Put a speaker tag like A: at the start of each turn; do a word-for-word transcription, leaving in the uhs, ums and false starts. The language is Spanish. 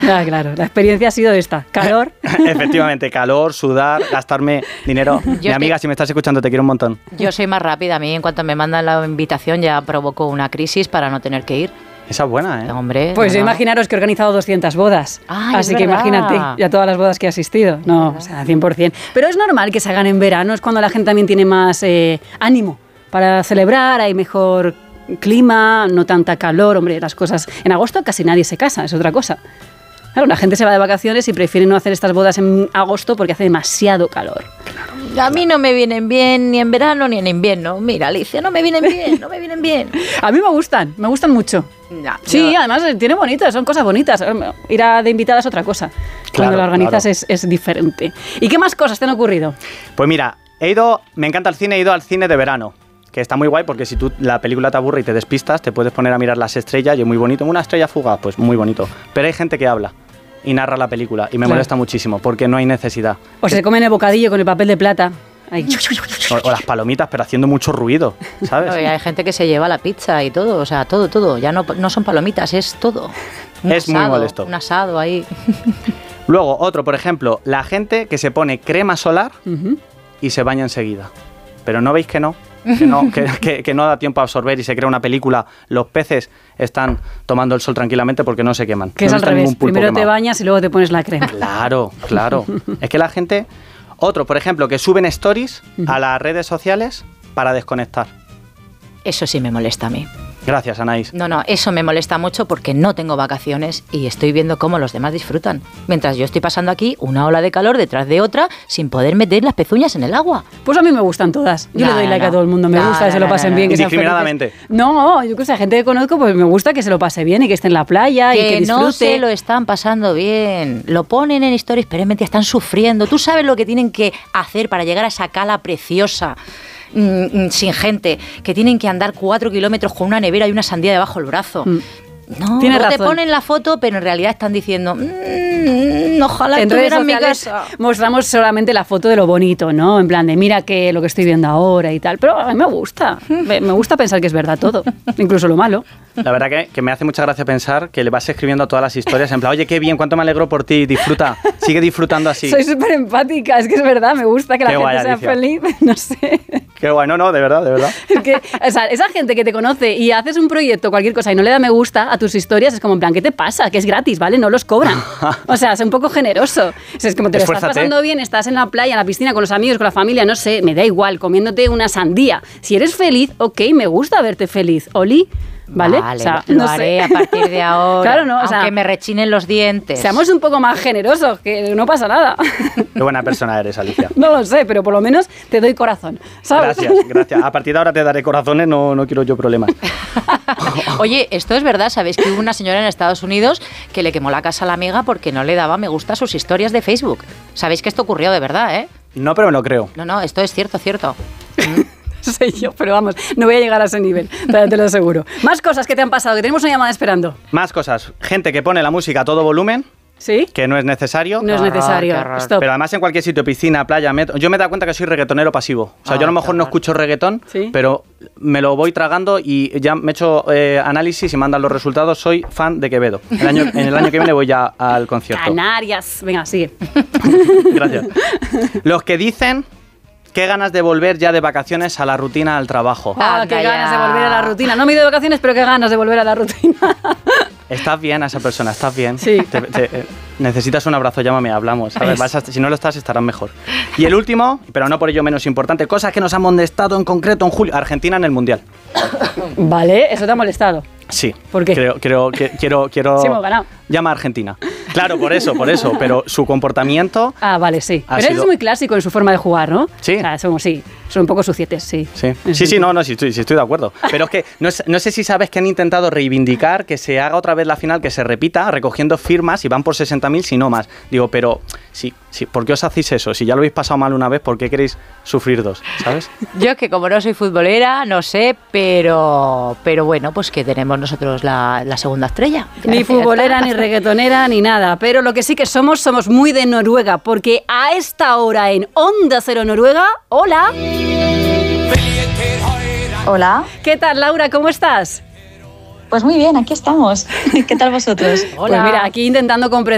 A: Ah, claro, la experiencia ha sido esta, calor.
B: Efectivamente, calor, sudar, gastarme dinero. Yo Mi amiga, te... si me estás escuchando, te quiero un montón.
C: Yo soy más rápida, a mí en cuanto me mandan la invitación ya provoco una crisis para no tener que ir.
B: Esa es buena, ¿eh?
C: Hombre,
A: pues
C: no,
A: yo imaginaros que he organizado doscientas bodas.
C: Ay,
A: así que imagínate, ya todas las bodas que he asistido. No, o sea, cien por ciento. Pero es normal que se hagan en verano, es cuando la gente también tiene más eh, ánimo para celebrar, hay mejor clima, no tanta calor. Hombre, las cosas... En agosto casi nadie se casa, es otra cosa. Claro, la gente se va de vacaciones y prefiere no hacer estas bodas en agosto porque hace demasiado calor.
C: A mí no me vienen bien ni en verano ni en invierno. Mira, Alicia, no me vienen bien, no me vienen bien.
A: A mí me gustan, me gustan mucho. No, sí, yo... además tiene bonitas, son cosas bonitas. Ir a de invitada es otra cosa. Claro, cuando la organizas claro. es, es diferente. ¿Y qué más cosas te han ocurrido?
B: Pues mira, he ido, me encanta el cine, he ido al cine de verano. Que está muy guay porque si tú la película te aburre y te despistas, te puedes poner a mirar las estrellas y es muy bonito. Una estrella fugaz, pues muy bonito. Pero hay gente que habla y narra la película y me claro. molesta muchísimo porque no hay necesidad.
A: O se comen el bocadillo con el papel de plata.
B: O, o las palomitas, pero haciendo mucho ruido, ¿sabes?
C: Hay gente que se lleva la pizza y todo, o sea, todo, todo. Ya no, no son palomitas, es todo. Un
B: es
C: asado,
B: muy molesto.
C: Un asado ahí.
B: Luego, otro, por ejemplo, la gente que se pone crema solar uh-huh. y se baña enseguida. Pero ¿no veis que no? Que no, que, que, que no da tiempo a absorber y se crea una película. Los peces están tomando el sol tranquilamente porque no se queman.
A: Que
B: no
A: es al revés, primero
B: quemado.
A: Te bañas y luego te pones la crema.
B: Claro, claro. Es que la gente... Otro, por ejemplo, que suben stories uh-huh. a las redes sociales para desconectar.
C: Eso sí me molesta a mí.
B: Gracias, Anaís.
C: No, no, eso me molesta mucho porque no tengo vacaciones y estoy viendo cómo los demás disfrutan. Mientras yo estoy pasando aquí una ola de calor detrás de otra sin poder meter las pezuñas en el agua.
A: Pues a mí me gustan todas. Yo no, le doy like no. a todo el mundo. Me no, gusta que no, se lo pasen no, bien.
B: No. Que Indiscriminadamente.
A: No, yo que sé, gente que conozco, pues me gusta que se lo pase bien y que esté en la playa
C: que
A: y que disfrute.
C: No se lo están pasando bien. Lo ponen en stories, pero en mente están sufriendo. Tú sabes lo que tienen que hacer para llegar a esa cala preciosa. Sin gente, que tienen que andar cuatro kilómetros con una nevera y una sandía debajo del brazo. Mm. No, no te ponen la foto, pero en realidad están diciendo mmm, ojalá estuviera en mi casa.
A: Mostramos solamente la foto de lo bonito, ¿no? En plan de mira que lo que estoy viendo ahora y tal. Pero a mí me gusta, me gusta pensar que es verdad todo, incluso lo malo.
B: La verdad que, que me hace mucha gracia pensar que le vas escribiendo todas las historias en plan, oye, qué bien, cuánto me alegro por ti, disfruta, sigue disfrutando así.
A: Soy súper empática, es que es verdad, me gusta que la qué gente guay, sea Alicia. Feliz, no sé.
B: Qué guay, no, no, de verdad, de verdad.
A: Es que, o sea, esa gente que te conoce y haces un proyecto, cualquier cosa, y no le da me gusta a tus historias, es como en plan, ¿qué te pasa? Que es gratis, ¿vale? No los cobran. O sea, es un poco generoso. O sea, es como te lo estás pasando bien, estás en la playa, en la piscina, con los amigos, con la familia, no sé, me da igual, comiéndote una sandía. Si eres feliz, ok, me gusta verte feliz. Oli, ¿vale?
C: Vale,
A: o sea,
C: lo
A: no
C: haré
A: sé.
C: a partir de ahora,
A: claro, no, o
C: aunque
A: sea,
C: me rechinen los dientes.
A: Seamos un poco más generosos, que no pasa nada.
B: Qué buena persona eres, Alicia.
A: No lo sé, pero por lo menos te doy corazón, ¿sabes?
B: Gracias, gracias. A partir de ahora te daré corazones, no, no quiero yo problemas.
C: Oye, esto es verdad, ¿sabéis que hubo una señora en Estados Unidos que le quemó la casa a la amiga porque no le daba me gusta a sus historias de Facebook? ¿Sabéis que esto ocurrió de verdad, eh?
B: No, pero me lo creo.
C: No, no, esto es cierto, cierto.
A: Sé yo, pero vamos, no voy a llegar a ese nivel, te lo aseguro. Más cosas que te han pasado, que tenemos una llamada esperando.
B: Más cosas. Gente que pone la música a todo volumen.
A: ¿Sí?
B: Que no es necesario.
A: No es necesario.
B: Stop. Pero además en cualquier sitio, piscina, playa, metro. Yo me he dado cuenta que soy reggaetonero pasivo. O sea, ah, yo a lo mejor no escucho reggaetón, ¿sí? Pero me lo voy tragando y ya me he hecho eh, análisis y mandan los resultados. Soy fan de Quevedo. El año, en el año que viene voy ya al concierto.
A: Canarias. Venga, sigue.
B: Gracias. Los que dicen... Qué ganas de volver ya de vacaciones a la rutina, al trabajo.
A: Ah, qué ganas de volver a la rutina. No me he ido de vacaciones, pero qué ganas de volver a la rutina.
B: Estás bien a esa persona, estás bien.
A: Sí.
B: Te, te, eh, necesitas un abrazo, llámame, hablamos. A ver, vas a, si no lo estás, estarás mejor. Y el último, pero no por ello menos importante, cosas que nos han molestado en concreto en julio. Argentina en el Mundial.
A: Vale, eso te ha molestado.
B: Sí.
A: ¿Por qué?
B: Creo, creo que quiero, quiero.
A: Sí, hemos ganado.
B: Llama a Argentina. Claro, por eso, por eso. Pero su comportamiento.
A: Ah, vale, sí. Pero
B: sido...
A: es muy clásico en su forma de jugar, ¿no?
B: Sí.
A: O sea, somos, sí. Son un poco sucietes, sí.
B: Sí, sí, sí, no, no, sí estoy, sí estoy de acuerdo. Pero es que no, es, no sé si sabes que han intentado reivindicar que se haga otra vez la final, que se repita, recogiendo firmas y van por sesenta mil, si no más. Digo, pero, sí, sí, ¿por qué os hacéis eso? Si ya lo habéis pasado mal una vez, ¿por qué queréis sufrir dos? ¿Sabes?
C: Yo es que como no soy futbolera, no sé, pero, pero bueno, pues que tenemos nosotros la, la segunda estrella.
A: Ni futbolera, ni reggaetonera, ni nada. Pero lo que sí que somos, somos muy de Noruega, porque a esta hora en Onda Cero Noruega, hola.
D: Hola.
A: ¿Qué tal, Laura? ¿Cómo estás?
D: Pues muy bien, aquí estamos. ¿Qué tal vosotros?
A: Hola. Pues mira, aquí intentando comprender